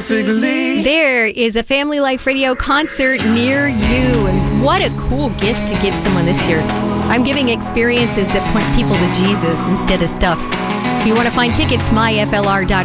perfectly. There is a Family Life Radio concert near you, and what a cool gift to give someone this year. I'm giving experiences that point people to Jesus instead of stuff. If you want to find tickets, myflr.org.